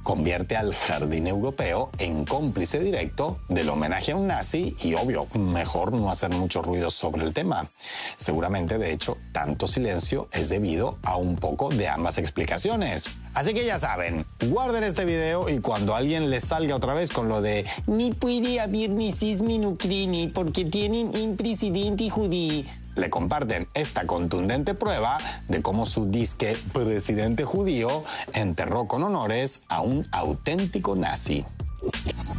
convierte al jardín europeo en cómplice directo del homenaje a un nazi y, obvio, mejor no hacer mucho ruido sobre el tema. Seguramente, de hecho, tanto silencio es debido a un poco de ambas explicaciones. Así que ya saben, guarden este video y cuando alguien les salga otra vez con lo de ni puede haber nazismo en Ucrania porque tienen un presidente judío, le comparten esta contundente prueba de cómo su disque presidente judío enterró con honores a un auténtico nazi.